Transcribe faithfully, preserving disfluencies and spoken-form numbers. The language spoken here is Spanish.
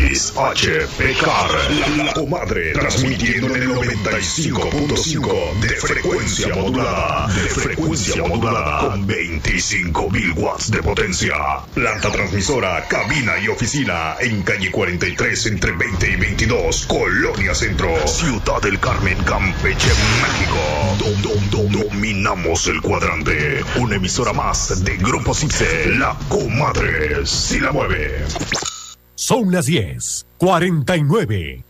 X H P K R, la, la comadre, transmitiendo en el noventa y cinco punto cinco de frecuencia modulada, de frecuencia modulada, con veinticinco mil watts de potencia. Planta transmisora, cabina y oficina en calle cuarenta y tres entre veinte y veintidós, Colonia Centro, Ciudad del Carmen, Campeche, México. Dom, dom, dom, dominamos el cuadrante. Una emisora más de Grupo Cipse, la comadre si la mueve. Son las diez, cuarenta y nueve.